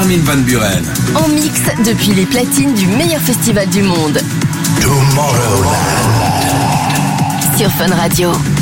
Armin van Buuren. En mix depuis les platines du meilleur festival du monde. Tomorrowland. Sur Fun Radio.